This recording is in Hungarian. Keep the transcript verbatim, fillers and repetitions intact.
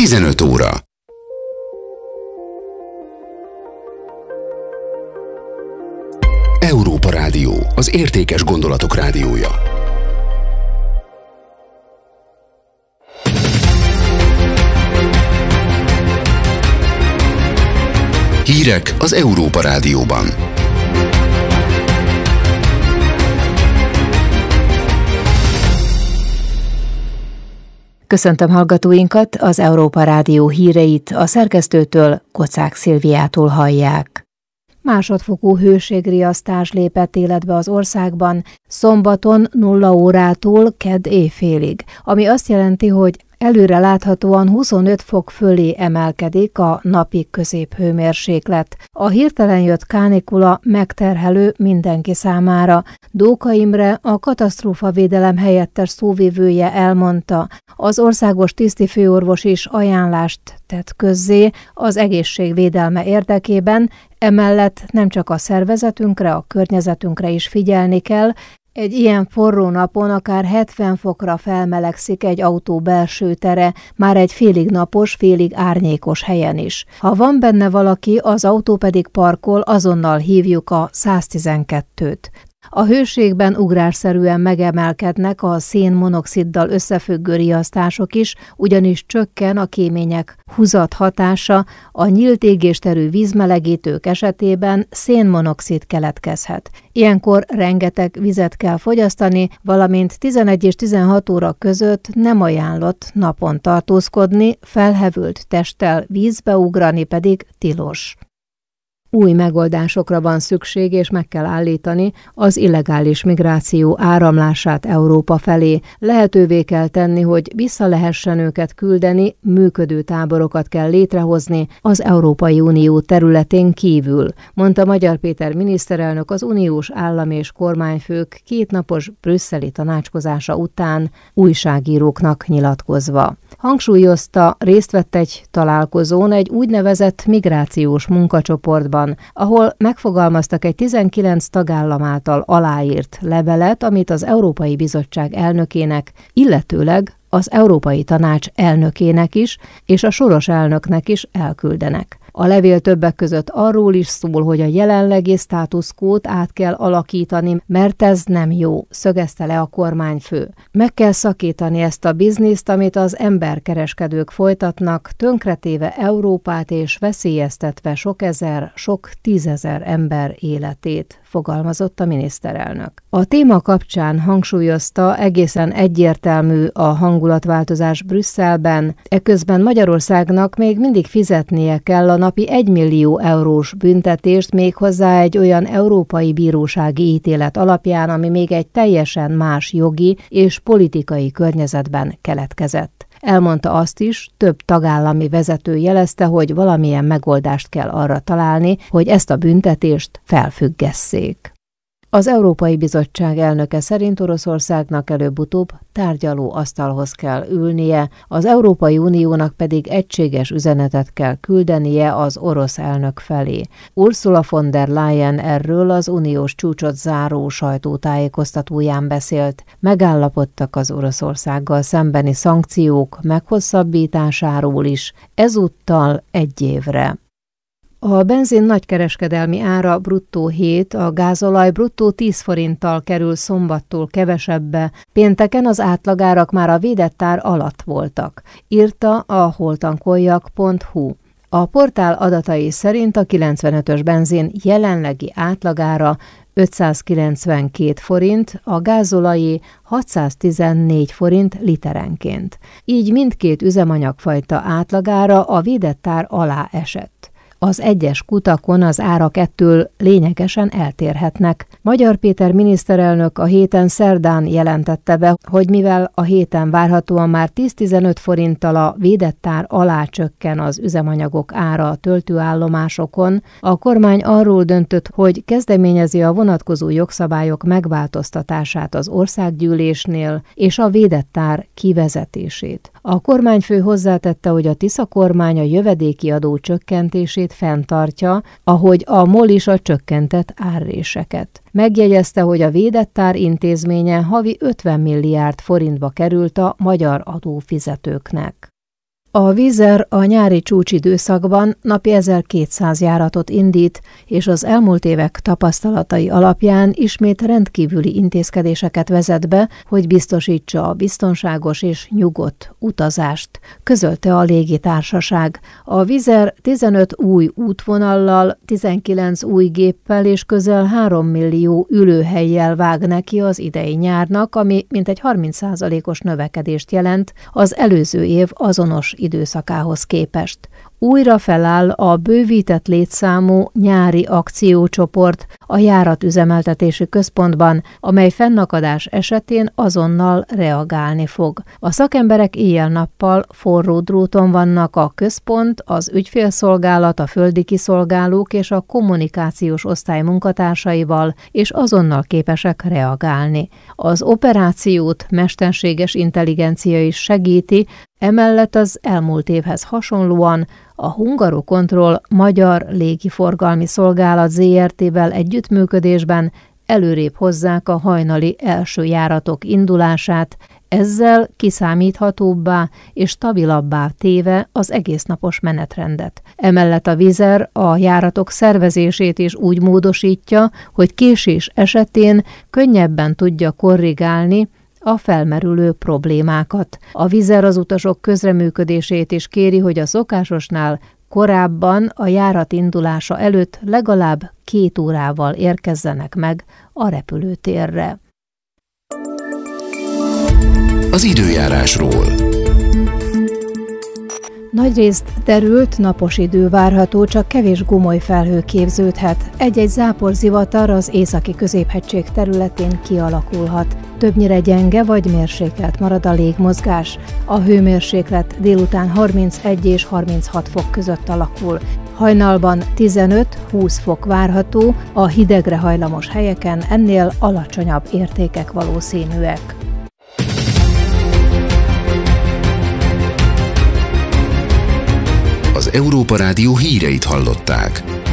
tizenöt óra. Európa Rádió, az értékes gondolatok rádiója. Hírek az Európa Rádióban. Köszöntöm hallgatóinkat, az Európa Rádió híreit a szerkesztőtől, Kocák Szilviától hallják. Másodfokú hőségriasztás lépett életbe az országban szombaton nulla órától kedd éjfélig, ami azt jelenti, hogy előre láthatóan huszonöt fok fölé emelkedik a napi középhőmérséklet. A hirtelen jött kánikula megterhelő mindenki számára. Dóka Imre, a katasztrófavédelem helyettes szóvivője elmondta, az országos tisztifőorvos is ajánlást tett közzé az egészségvédelme érdekében, emellett nem csak a szervezetünkre, a környezetünkre is figyelni kell. Egy ilyen forró napon akár hetven fokra felmelegszik egy autó belső tere, már egy félig napos, félig árnyékos helyen is. Ha van benne valaki, az autó pedig parkol, azonnal hívjuk a száztizenkettőt. A hőségben ugrásszerűen megemelkednek a szénmonoxiddal összefüggő riasztások is, ugyanis csökken a kémények húzat hatása, a nyílt égésterű vízmelegítők esetében szénmonoxid keletkezhet. Ilyenkor rengeteg vizet kell fogyasztani, valamint tizenegy és tizenhat óra között nem ajánlott napon tartózkodni, felhevült testtel vízbe ugrani pedig tilos. Új megoldásokra van szükség, és meg kell állítani az illegális migráció áramlását Európa felé. Lehetővé kell tenni, hogy vissza lehessen őket küldeni, működő táborokat kell létrehozni az Európai Unió területén kívül, mondta Magyar Péter miniszterelnök az uniós állam és kormányfők kétnapos brüsszeli tanácskozása után újságíróknak nyilatkozva. Hangsúlyozta, részt vett egy találkozón egy úgynevezett migrációs munkacsoportban, ahol megfogalmaztak egy tizenkilenc tagállam által aláírt levelet, amit az Európai Bizottság elnökének, illetőleg az Európai Tanács elnökének is, és a soros elnöknek is elküldenek. A levél többek között arról is szól, hogy a jelenlegi státuszkót át kell alakítani, mert ez nem jó, szögezte le a kormányfő. Meg kell szakítani ezt a bizniszt, amit az emberkereskedők folytatnak, tönkretéve Európát és veszélyeztetve sok ezer, sok tízezer ember életét, fogalmazott a miniszterelnök. A téma kapcsán hangsúlyozta, egészen egyértelmű a hangulatváltozás Brüsszelben, eközben Magyarországnak még mindig fizetnie kell a napi egymillió eurós büntetést, méghozzá egy olyan európai bírósági ítélet alapján, ami még egy teljesen más jogi és politikai környezetben keletkezett. Elmondta azt is, több tagállami vezető jelezte, hogy valamilyen megoldást kell arra találni, hogy ezt a büntetést felfüggesszék. Az Európai Bizottság elnöke szerint Oroszországnak előbb-utóbb tárgyaló asztalhoz kell ülnie, az Európai Uniónak pedig egységes üzenetet kell küldenie az orosz elnök felé. Ursula von der Leyen erről az uniós csúcsot záró sajtótájékoztatóján beszélt. Megállapodtak az Oroszországgal szembeni szankciók meghosszabbításáról is, ezúttal egy évre. A benzin nagykereskedelmi ára bruttó hét, a gázolaj bruttó tíz forinttal kerül szombattól kevesebbe, pénteken az átlagárak már a védett ár alatt voltak, írta a holtankoljak pont hu. A portál adatai szerint a kilencvenötös benzin jelenlegi átlagára ötszázkilencvenkét forint, a gázolajé hatszáztizennégy forint literenként. Így mindkét üzemanyagfajta átlagára a védett ár alá esett. Az egyes kutakon az árak ettől lényegesen eltérhetnek. Magyar Péter miniszterelnök a héten szerdán jelentette be, hogy mivel a héten várhatóan már tíz-tizenöt forinttal a védett ár alá csökken az üzemanyagok ára a töltőállomásokon, a kormány arról döntött, hogy kezdeményezi a vonatkozó jogszabályok megváltoztatását az országgyűlésnél és a védett ár kivezetését. A kormányfő hozzátette, hogy a Tisza kormány a jövedéki adó csökkentését fenntartja, ahogy a MOL is a csökkentett árréseket. Megjegyezte, hogy a védett ár intézménye havi ötven milliárd forintba került a magyar adófizetőknek. A Wizz Air a nyári csúcsidőszakban napi ezerkétszáz járatot indít, és az elmúlt évek tapasztalatai alapján ismét rendkívüli intézkedéseket vezet be, hogy biztosítsa a biztonságos és nyugodt utazást, közölte a légitársaság. A Wizz Air tizenöt új útvonallal, tizenkilenc új géppel és közel három millió ülőhellyel vág neki az idei nyárnak, ami mintegy harminc százalékos növekedést jelent az előző év azonos időszakához képest. Újra feláll a bővített létszámú nyári akciócsoport a járatüzemeltetési központban, amely fennakadás esetén azonnal reagálni fog. A szakemberek éjjel-nappal forró dróton vannak a központ, az ügyfélszolgálat, a földi kiszolgálók és a kommunikációs osztály munkatársaival, és azonnal képesek reagálni. Az operációt mesterséges intelligencia is segíti, emellett az elmúlt évhez hasonlóan a Hungarocontrol Magyar Légiforgalmi Szolgálat zé er té-vel együttműködésben előrébb hozzák a hajnali első járatok indulását, ezzel kiszámíthatóbbá és stabilabbá téve az egésznapos menetrendet. Emellett a Wizz Air a járatok szervezését is úgy módosítja, hogy késés esetén könnyebben tudja korrigálni a felmerülő problémákat. A Wizz Air az utasok közreműködését is kéri, hogy a szokásosnál korábban a járat indulása előtt legalább két órával érkezzenek meg a repülőtérre. Az időjárásról. Nagyrészt derült, napos idő várható, csak kevés gomoly felhő képződhet. Egy-egy záporzivatar az északi középhegység területén kialakulhat. Többnyire gyenge vagy mérsékelt marad a légmozgás. A hőmérséklet délután harmincegy és harminchat fok között alakul. Hajnalban tizenöt-húsz fok várható, a hidegre hajlamos helyeken ennél alacsonyabb értékek valószínűek. Az Európa Rádió híreit hallották.